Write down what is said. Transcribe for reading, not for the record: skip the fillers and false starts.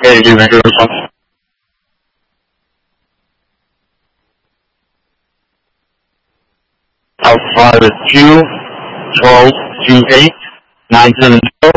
Okay, you make it response. Alpha 2, 12, 28, 970.